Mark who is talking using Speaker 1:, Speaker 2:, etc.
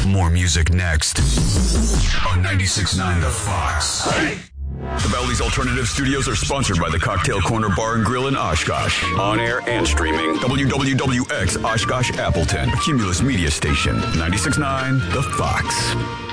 Speaker 1: More music next on 96.9 The Fox.
Speaker 2: The Valley's Alternative Studios are sponsored by the Cocktail Corner Bar and Grill in Oshkosh. On air and streaming. WWWX Oshkosh Appleton. A Cumulus Media Station. 96.9 The Fox.